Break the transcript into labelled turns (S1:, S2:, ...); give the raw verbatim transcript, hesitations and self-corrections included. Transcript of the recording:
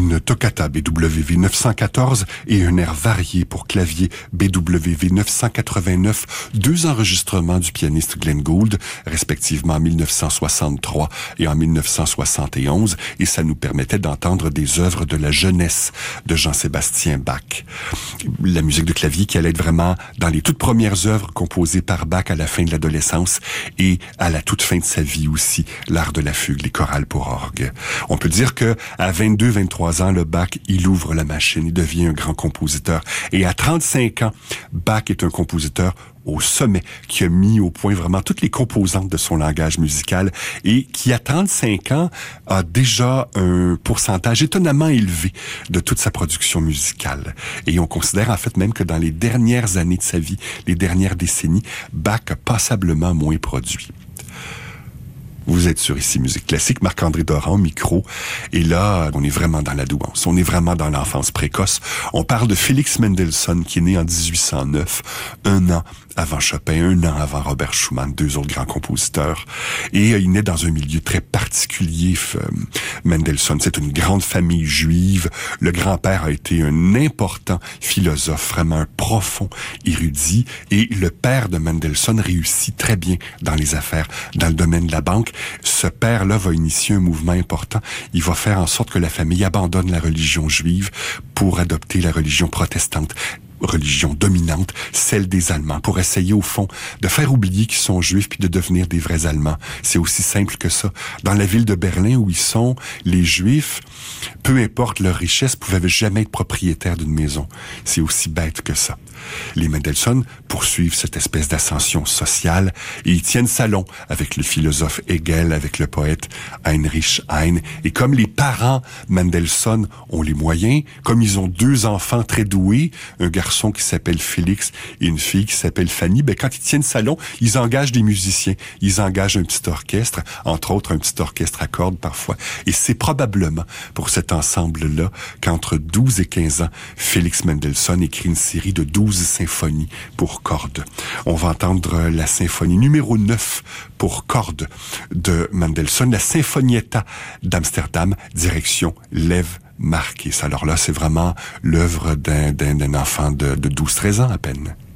S1: une toccata B W V neuf cent quatorze et un air varié pour clavier B W V neuf cent quatre-vingt-neuf, deux enregistrements du pianiste Glenn Gould, respectivement en mille neuf cent soixante-trois et en mille neuf cent soixante et onze, et ça nous permettait d'entendre des œuvres de la jeunesse de Jean-Sébastien Bach. La musique de clavier qui allait être vraiment dans les toutes premières œuvres composées par Bach à la fin de l'adolescence et à la toute fin de sa vie aussi, l'art de la fugue, les chorales pour orgue. On peut dire que à vingt-deux vingt-trois ans, le Bach, il ouvre la machine, il devient un grand compositeur. Et à trente-cinq ans, Bach est un compositeur au sommet, qui a mis au point vraiment toutes les composantes de son langage musical et qui, à trente-cinq ans, a déjà un pourcentage étonnamment élevé de toute sa production musicale. Et on considère en fait même que dans les dernières années de sa vie, les dernières décennies, Bach a passablement moins produit. Vous êtes sur Ici Musique Classique, Marc-André Doran au micro. Et là, on est vraiment dans la douance. On est vraiment dans l'enfance précoce. On parle de Félix Mendelssohn, qui est né en dix-huit cent neuf, un an avant Chopin, un an avant Robert Schumann, deux autres grands compositeurs. Et euh, il naît dans un milieu très particulier, euh, Mendelssohn. C'est une grande famille juive. Le grand-père a été un important philosophe, vraiment un profond érudit. Et le père de Mendelssohn réussit très bien dans les affaires, dans le domaine de la banque. Ce père-là va initier un mouvement important. Il va faire en sorte que la famille abandonne la religion juive pour adopter la religion protestante, religion dominante, celle des Allemands, pour essayer au fond de faire oublier qu'ils sont juifs puis de devenir des vrais Allemands. C'est aussi simple que ça. Dans la ville de Berlin où ils sont, les Juifs, peu importe leur richesse, pouvaient jamais être propriétaires d'une maison. C'est aussi bête que ça. Les Mendelssohn poursuivent cette espèce d'ascension sociale et ils tiennent salon avec le philosophe Hegel, avec le poète Heinrich Heine. Et comme les parents Mendelssohn ont les moyens, comme ils ont deux enfants très doués, un garçon qui s'appelle Félix et une fille qui s'appelle Fanny, ben quand ils tiennent salon, ils engagent des musiciens. Ils engagent un petit orchestre, entre autres un petit orchestre à cordes parfois. Et c'est probablement pour cet ensemble-là qu'entre douze et quinze ans, Félix Mendelssohn écrit une série de douze symphonies pour cordes. On va entendre la symphonie numéro neuf pour cordes de Mendelssohn, la Sinfonietta d'Amsterdam, direction Lev Marquis. Alors là, c'est vraiment l'œuvre d'un, d'un, d'un enfant de, de douze treize ans à peine.